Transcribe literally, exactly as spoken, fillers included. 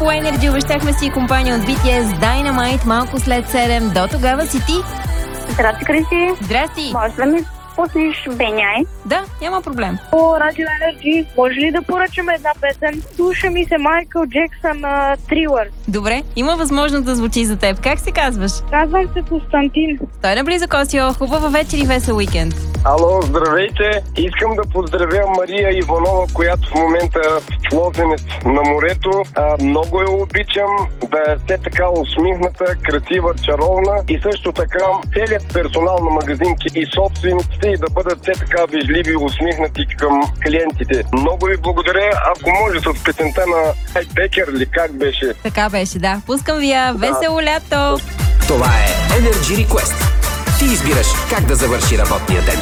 по Energy. Обещахме си компания от Би Ти Ес Dynamite малко след седем. До тогава си ти. Здрасти, Криси. Здрасти. Може да ми пуснеш Беняй? Да, няма проблем. По Радио Енерджи, може ли да поръчаме една песен? Слуша ми се Майкъл Джексън на Трилър. Добре, има възможност да звучи за теб. Как се казваш? Казвам се Константин. Стой наблизо, Косио. Хубава вечер и весел уикенд. Ало, здравейте! Искам да поздравя Мария Иванова, която в момента в Лозенец на морето. А, много я обичам, да е все така усмихната, красива, чаровна и също така целият персонал на магазинки и собствениците и да бъдат все така вежливи и усмихнати към клиентите. Много ви благодаря. Ако може с песента на Хай Бекер ли как беше? Така беше, да. Пускам ви я. Весело лято! Това е Energy Request. Ти избираш как да завърши работния ден.